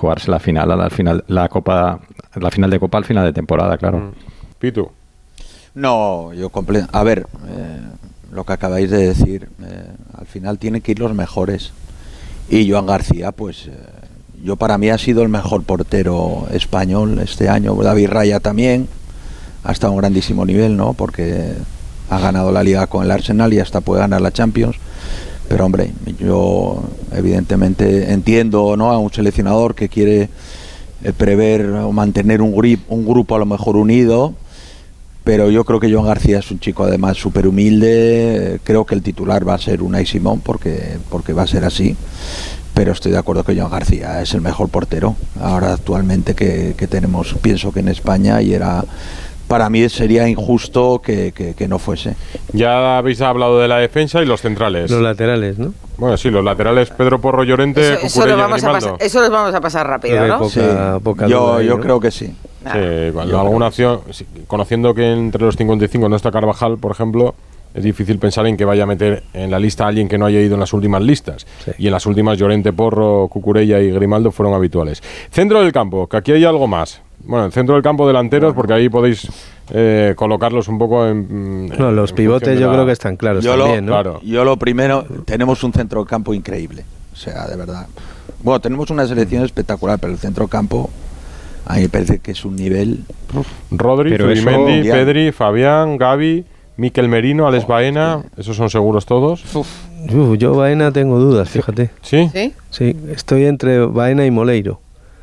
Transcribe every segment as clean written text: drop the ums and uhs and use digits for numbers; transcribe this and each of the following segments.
jugarse la final, la final de Copa al final de temporada, claro. Pitu. No, a ver, lo que acabáis de decir, al final tienen que ir los mejores. Y Joan García, pues yo para mí ha sido el mejor portero español este año. David Raya también ha estado a un grandísimo nivel, ¿no? Porque ha ganado la Liga con el Arsenal y hasta puede ganar la Champions. Pero hombre, yo evidentemente entiendo, ¿no?, a un seleccionador que quiere prever o mantener un grupo a lo mejor unido. Pero yo creo que Joan García es un chico además súper humilde. Creo que el titular va a ser Unai Simón porque va a ser así. Pero estoy de acuerdo que Joan García es el mejor portero ahora actualmente que tenemos, pienso que en España, y para mí sería injusto que no fuese. Ya habéis hablado de la defensa y los centrales. Los laterales, ¿no? Bueno, sí, los laterales, Pedro Porro, Llorente, Cucurella y Grimaldo. Eso los vamos a pasar rápido, ¿no? Poca duda ahí, yo creo que sí. Sí, alguna opción, conociendo que entre los 55 no está Carvajal, por ejemplo, es difícil pensar en que vaya a meter en la lista a alguien que no haya ido en las últimas listas. Sí. Y en las últimas Llorente, Porro, Cucurella y Grimaldo fueron habituales. Centro del campo, que aquí hay algo más. Bueno, el centro del campo, delanteros, porque ahí podéis colocarlos un poco en... No, los pivotes yo creo que están claros también, ¿no? Claro. Yo lo primero, tenemos un centro del campo increíble. O sea, de verdad. Bueno, tenemos una selección espectacular, pero el centro del campo a mí me parece que es un nivel... Rodri, Zubimendi, Pedri, Fabián, Gavi, Mikel Merino, Alex Baena, ¿esos son seguros todos? Yo Baena tengo dudas, fíjate. ¿Sí? Sí, estoy entre Baena y Moleiro.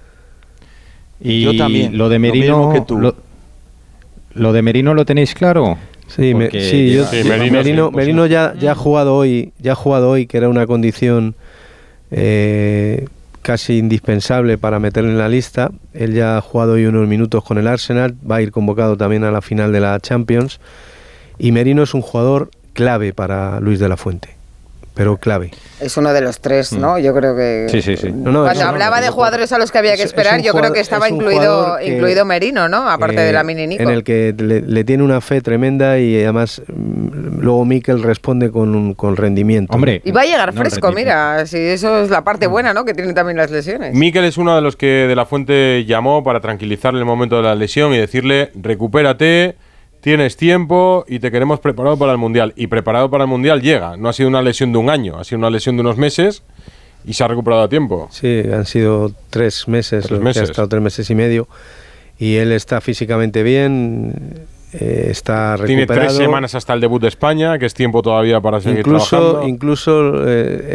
Y yo también, lo de Merino, lo de Merino lo tenéis claro. Sí, Merino ya ha jugado hoy, que era una condición casi indispensable para meterle en la lista. Él ya ha jugado hoy unos minutos con el Arsenal, va a ir convocado también a la final de la Champions. Y Merino es un jugador clave para Luis de la Fuente, pero clave. Es uno de los tres, ¿no? Yo creo que... Sí. Cuando hablaba de jugadores a los que había que esperar, yo creo que estaba incluido Merino, ¿no? Aparte de la Mini Nico. En el que le tiene una fe tremenda y además luego Mikel responde con rendimiento. Hombre, y va a llegar fresco, mira, si eso es la parte buena, ¿no? Que tiene también las lesiones. Mikel es uno de los que de la Fuente llamó para tranquilizarle en el momento de la lesión y decirle, recupérate, tienes tiempo y te queremos preparado para el Mundial. Y preparado para el Mundial llega. No ha sido una lesión de un año, ha sido una lesión de unos meses y se ha recuperado a tiempo. Sí, han sido 3 meses, que ha estado 3 meses y medio. Y él está físicamente bien, está recuperado. Tiene 3 semanas hasta el debut de España, que es tiempo todavía para seguir trabajando. Incluso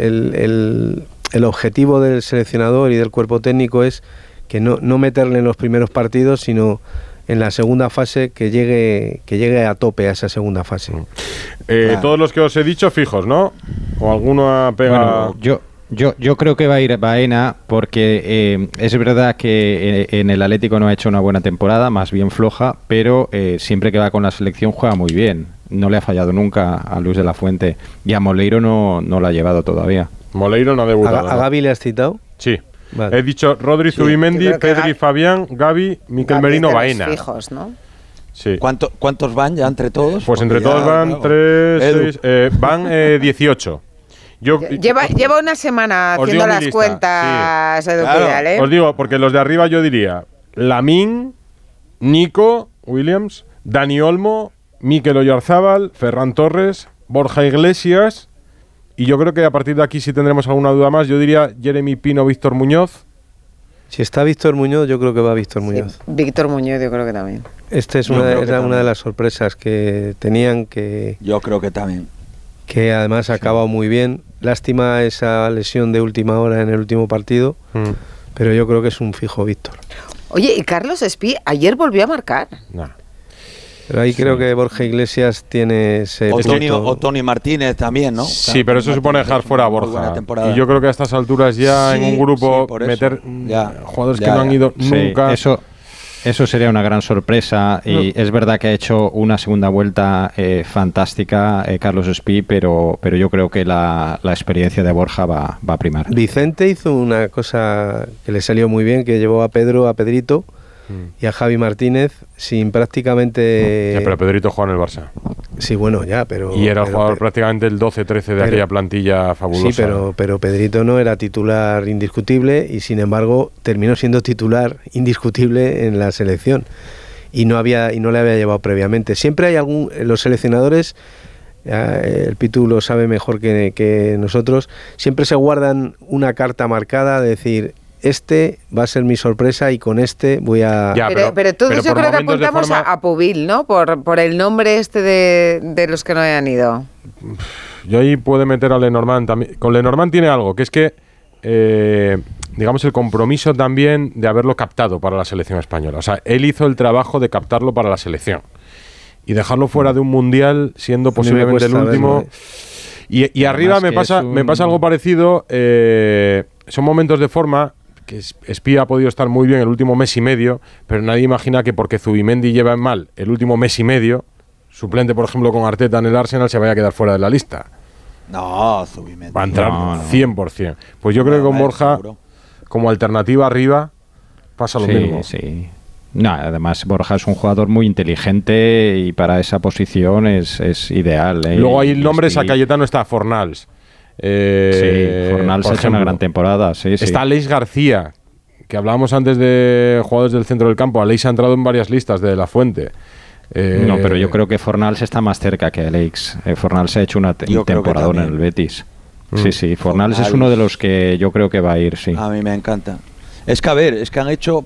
el objetivo del seleccionador y del cuerpo técnico es que no meterle en los primeros partidos, sino en la segunda fase que llegue a tope a esa segunda fase. Claro. Todos los que os he dicho fijos, ¿no? ¿O alguno ha pegado? Bueno, yo creo que va a ir Baena porque es verdad que en el Atlético no ha hecho una buena temporada, más bien floja, pero siempre que va con la selección juega muy bien. No le ha fallado nunca a Luis de la Fuente y a Moleiro no lo ha llevado todavía. Moleiro no ha debutado. ¿A Gavi le has citado? Sí. Vale. He dicho Rodri, Zubimendi, Pedri, Fabián, Gavi, Mikel Merino, Baena. Fijos, ¿no? Sí. ¿Cuántos van ya entre todos? Pues entre todos van 3, 6, van 18. Lleva una semana haciendo las cuentas, sí. Edu Pidal, ¿eh? Os digo, porque los de arriba yo diría Lamine, Nico Williams, Dani Olmo, Mikel Oyarzábal, Ferran Torres, Borja Iglesias. Y yo creo que a partir de aquí, si tendremos alguna duda más, yo diría Jeremy Pino, Víctor Muñoz. Si está Víctor Muñoz, yo creo que va Víctor Muñoz. Sí, Víctor Muñoz, yo creo que también. Esta es una de las sorpresas que tenían que... Yo creo que también. Que además ha acabado muy bien. Lástima esa lesión de última hora en el último partido, pero yo creo que es un fijo Víctor. Oye, y Carlos Espí ayer volvió a marcar. No. Pero ahí creo que Borja Iglesias tiene ese... O Tony Martínez también, ¿no? Sí, pero eso supone dejar fuera a Borja. Y yo creo que a estas alturas ya en un grupo meter jugadores que no han ido nunca... Eso sería una gran sorpresa y es verdad que ha hecho una segunda vuelta fantástica Carlos Espí, pero yo creo que la experiencia de Borja va a primar. Vicente hizo una cosa que le salió muy bien, que llevó a Pedrito y a Javi Martínez sin prácticamente... Sí, pero Pedrito juega en el Barça. Sí, bueno, ya, pero... Y era el jugador prácticamente el 12-13 de aquella plantilla fabulosa. Sí, pero Pedrito no era titular indiscutible y sin embargo terminó siendo titular indiscutible en la selección. Y no le había llevado previamente. Siempre hay los seleccionadores, el Pitu lo sabe mejor que nosotros, siempre se guardan una carta marcada de decir, este va a ser mi sorpresa y con este voy a... Ya, pero todos yo creo que apuntamos a Pubil, ¿no? Por el nombre de los que no hayan ido. Yo ahí puedo meter a Lenormand también. Con Lenormand tiene algo, que es que... digamos el compromiso también de haberlo captado para la selección española. O sea, él hizo el trabajo de captarlo para la selección y dejarlo fuera de un mundial siendo posiblemente el último. Y arriba me pasa algo parecido. Son momentos de forma que Espía ha podido estar muy bien el último mes y medio, pero nadie imagina que porque Zubimendi lleva mal el último mes y medio, suplente por ejemplo con Arteta en el Arsenal, se vaya a quedar fuera de la lista. No, Zubimendi va a entrar 100%. Pues yo creo que con Borja, seguro, como alternativa arriba, pasa lo mismo. Sí. No, además Borja es un jugador muy inteligente y para esa posición es ideal. Luego hay nombres, a Cayetano está Fornals. Fornals ha hecho una gran temporada. Está Aleix García, que hablábamos antes de jugadores del centro del campo. Aleix ha entrado en varias listas de La Fuente. No, pero yo creo que Fornals está más cerca que Aleix. Fornals ha hecho una temporada en el Betis. Sí, Fornals es uno de los que yo creo que va a ir, sí. A mí me encanta. Es que han hecho...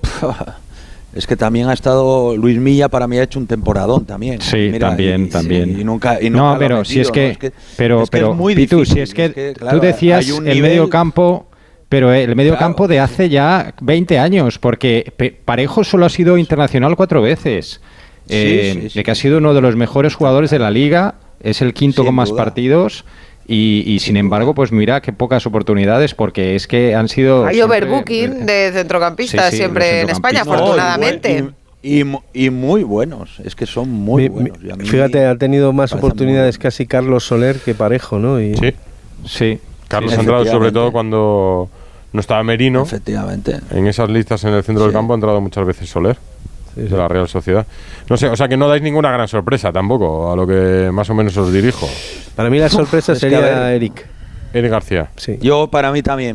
Es que también ha estado Luis Milla, para mí ha hecho un temporadón también. Sí, mira, también. Y nunca no, pero metido, si es que... ¿no? Pero es muy Pitu, difícil, si es que claro, tú decías el medio campo... Pero el medio campo de hace ya 20 años, porque Parejo solo ha sido internacional 4 veces. Que ha sido uno de los mejores jugadores de la liga, es el quinto con más partidos y sin embargo, pues mira qué pocas oportunidades, porque es que han sido... Hay overbooking de centrocampistas siempre en España, afortunadamente. Y muy buenos, es que son muy buenos. Fíjate, ha tenido más oportunidades casi Carlos Soler que Parejo, ¿no? Sí. Carlos ha entrado sobre todo cuando no estaba Merino. Efectivamente. En esas listas en el centro del campo ha entrado muchas veces Soler. De la Real Sociedad. No sé, o sea que no dais ninguna gran sorpresa tampoco, a lo que más o menos os dirijo. Para mí la sorpresa sería Eric García. Sí. Yo para mí también.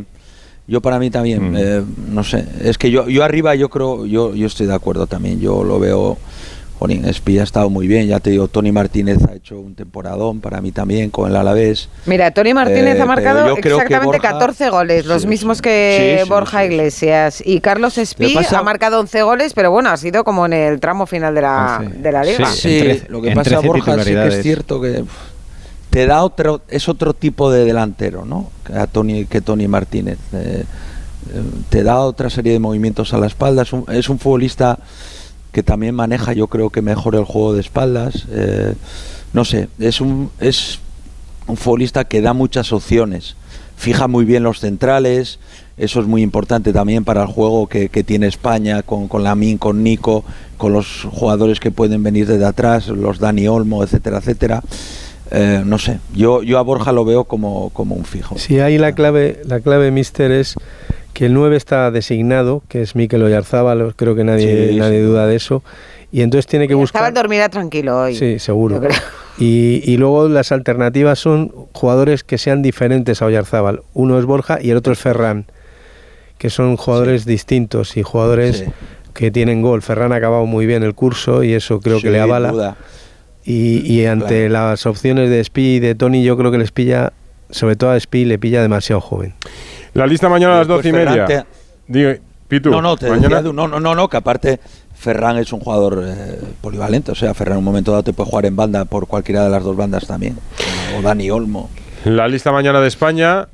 No sé, es que yo arriba yo creo, yo estoy de acuerdo también. Yo lo veo, Jolín, Espía ha estado muy bien, ya te digo, Toni Martínez ha hecho un temporadón para mí también con el Alavés. Mira, Toni Martínez ha marcado exactamente 14 goles, los mismos que Borja Iglesias. Y Carlos Espí ha marcado 11 goles, pero bueno, ha sido como en el tramo final de la liga. Sí, lo que pasa, Borja, sí que es cierto que te da otro tipo de delantero, ¿no? Que Toni Martínez. Te da otra serie de movimientos a la espalda, es un futbolista que también maneja, yo creo que mejor el juego de espaldas. No sé, es un futbolista que da muchas opciones, fija muy bien los centrales, eso es muy importante también para el juego que tiene España con Lamine, con Nico, con los jugadores que pueden venir desde atrás, los Dani Olmo, etcétera, etcétera. No sé, yo a Borja lo veo como un fijo. Sí, ahí la clave, míster, es que el 9 está designado, que es Mikel Oyarzábal, creo que nadie duda de eso, y entonces tiene que buscar... Oyarzábal dormirá tranquilo hoy. Sí, seguro. Y luego las alternativas son jugadores que sean diferentes a Oyarzábal. Uno es Borja y el otro es Ferran, que son jugadores distintos y jugadores que tienen gol. Ferran ha acabado muy bien el curso y eso creo que le avala. Duda. Y ante las opciones de Espí y de Toni, yo creo que les pilla, sobre todo a Espí, le pilla demasiado joven. La lista mañana a las 12:30. Digo, Pitu, no, que aparte Ferran es un jugador polivalente, o sea, Ferran en un momento dado te puede jugar en banda por cualquiera de las dos bandas también, o Dani Olmo. La lista mañana de España,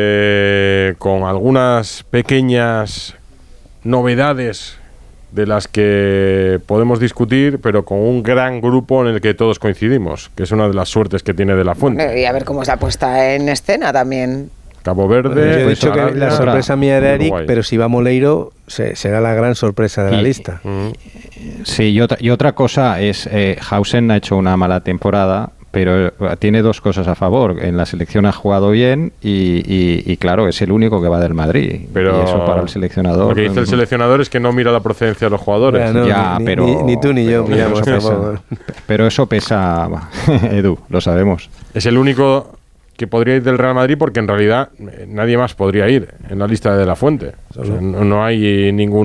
con algunas pequeñas novedades de las que podemos discutir, pero con un gran grupo en el que todos coincidimos, que es una de las suertes que tiene De La Fuente. Y a ver cómo se ha puesta en escena también. Cabo Verde. Yo he dicho que la sorpresa mía era Eric, pero si va Moleiro será la gran sorpresa de la lista. Sí, y otra cosa es, Hausen ha hecho una mala temporada, pero tiene dos cosas a favor. En la selección ha jugado bien y claro, es el único que va del Madrid. Pero y eso para el seleccionador... Lo que dice el seleccionador es que no mira la procedencia de los jugadores. Ni tú ni yo miramos tampoco. Pero eso pesa, Edu, lo sabemos. Es el único que podría ir del Real Madrid porque en realidad nadie más podría ir en la lista de la Fuente. O sea, no hay ningún